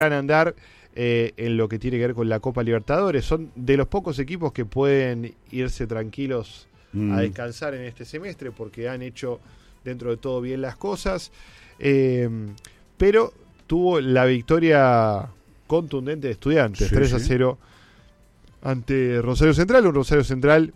andar en lo que tiene que ver con la Copa Libertadores. Son de los pocos equipos que pueden irse tranquilos a descansar en este semestre porque han hecho dentro de todo bien las cosas, pero tuvo la victoria contundente de Estudiantes, sí, 3-0 ante Rosario Central, un Rosario Central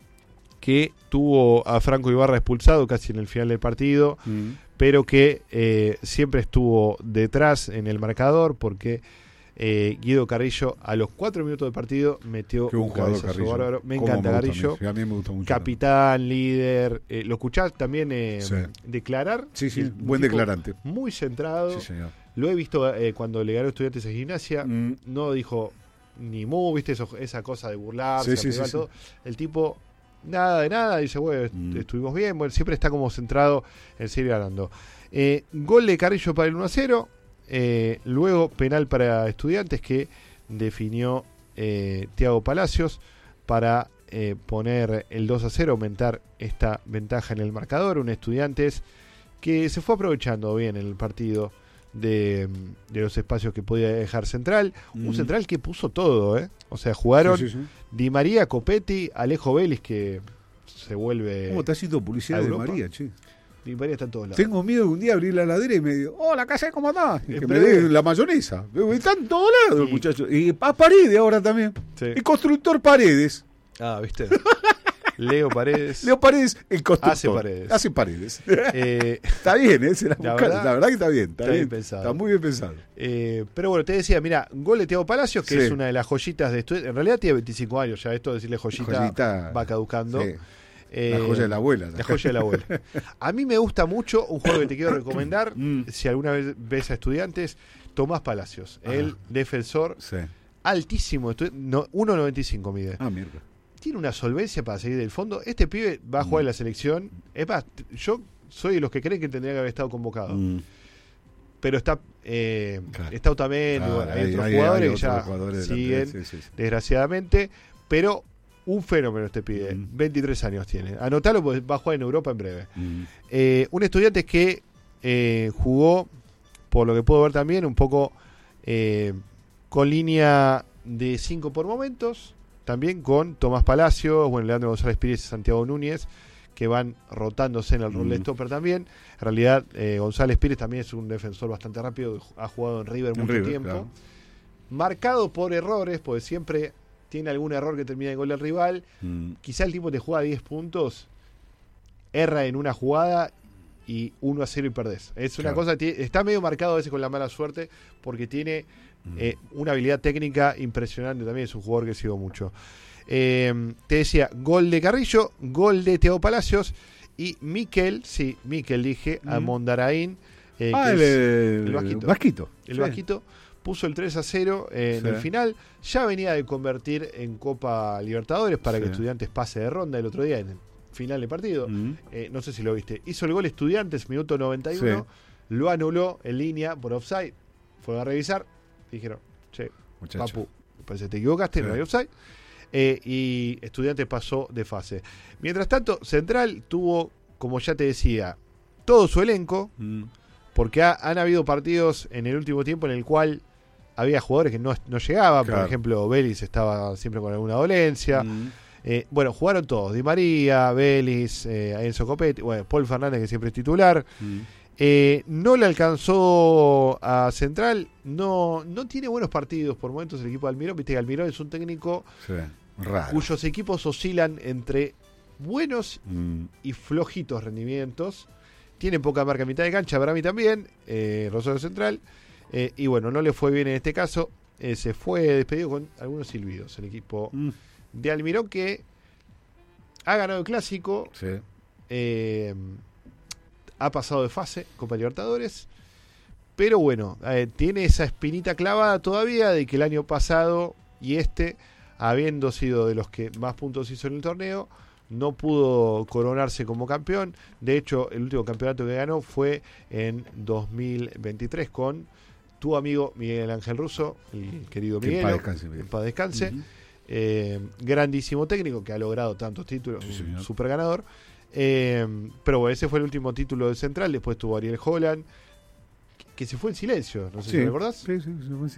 que tuvo a Franco Ibarra expulsado casi en el final del partido, pero que siempre estuvo detrás en el marcador porque Guido Carrillo a los 4 minutos del partido metió un cabezazo bárbaro. Me encanta Carrillo, a mí me gusta mucho, capitán, líder, lo escuchás también declarar. Sí, buen declarante, muy centrado. Sí, señor. Lo he visto cuando le ganó Estudiantes a Gimnasia, no dijo ni mu, viste esa cosa de burlarse, todo. El tipo nada de nada, dice, bueno, estuvimos bien, bueno, siempre está como centrado en seguir ganando. Gol de Carrillo para el 1-0. Luego penal para Estudiantes que definió Thiago Palacios para poner el 2-0, aumentar esta ventaja en el marcador. Un Estudiantes que se fue aprovechando bien en el partido de los espacios que podía dejar Central. Un Central que puso todo, o sea, jugaron Di María, Copetti, Alejo Vélez, que se vuelve... ¿Cómo te has ido publicidad de María, che? Di María está en todos lados. Tengo miedo de un día abrir la heladera y me digo, hola, ¿qué haces? ¿Cómo estás? Que me den la mayonesa. Está en todos lados el muchacho. Y a Paredes ahora también. Sí. El constructor Paredes. Ah, ¿viste? Leo Paredes, el constructor. Hace paredes. Está bien, la verdad que está bien. Está bien pensado. Está muy bien pensado. Pero bueno, te decía, mira, gol de Thiago Palacios, que es una de las joyitas de Estudiantes. En realidad tiene 25 años ya, esto de decirle joyita va caducando. Sí. La joya de la abuela. La joya de la abuela. A mí me gusta mucho un juego que te quiero recomendar. Si alguna vez ves a Estudiantes, Tomás Palacios, el defensor altísimo, 1.95 mide. Mierda. Tiene una solvencia para seguir del fondo. Este pibe va a jugar en la selección. Es más, yo soy de los que creen que tendría que haber estado convocado. Pero está está Otamendi, hay otros jugadores que ya siguen, desgraciadamente. Pero un fenómeno este pibe. 23 años tiene. Anotalo porque va a jugar en Europa en breve. Un Estudiante que jugó, por lo que puedo ver también, un poco con línea de 5 por momentos. También con Tomás Palacios, Leandro González Pires y Santiago Núñez, que van rotándose en el rol de stopper también. En realidad, González Pires también es un defensor bastante rápido, ha jugado en River mucho tiempo. Claro. Marcado por errores, porque siempre tiene algún error que termina en gol del rival. Quizá el tipo te juega 10 puntos, erra en una jugada y 1-0 y perdés. Es una cosa, está medio marcado a veces con la mala suerte, porque tiene... una habilidad técnica impresionante también, es un jugador que sigo mucho. Te decía, gol de Carrillo, gol de Thiago Palacios y Miquel dije, a Mondaraín, el Vasquito. El Vasquito puso el 3-0 en el final. Ya venía de convertir en Copa Libertadores para que Estudiantes pase de ronda el otro día en el final del partido. No sé si lo viste. Hizo el gol Estudiantes, minuto 91, lo anuló en línea por offside. Fue a revisar. Dijeron, che, muchacho, papu, parece que te equivocaste, no hay offside. Y Estudiantes pasó de fase. Mientras tanto, Central tuvo, como ya te decía, todo su elenco, porque han habido partidos en el último tiempo en el cual había jugadores que no llegaban. Por ejemplo, Vélez estaba siempre con alguna dolencia. Bueno, jugaron todos: Di María, Vélez, Enzo Copetti, Paul Fernández, que siempre es titular. No le alcanzó a Central, no tiene buenos partidos por momentos el equipo de Almirón. Viste que Almirón es un técnico raro, cuyos equipos oscilan entre buenos y flojitos rendimientos. Tiene poca marca en mitad de cancha, para mí también, Rosario Central. Y bueno, no le fue bien en este caso. Se fue despedido con algunos silbidos el equipo de Almirón, que ha ganado el clásico. Ha pasado de fase, Copa Libertadores, pero bueno, tiene esa espinita clavada todavía de que el año pasado y habiendo sido de los que más puntos hizo en el torneo, no pudo coronarse como campeón. De hecho, el último campeonato que ganó fue en 2023 con tu amigo Miguel Ángel Russo, el querido Miguel, en paz descanse. Grandísimo técnico que ha logrado tantos títulos, un super ganador. Pero bueno, ese fue el último título de Central. Después tuvo Ariel Holland, que se fue en silencio, no sé si recordás. Sí, se fue en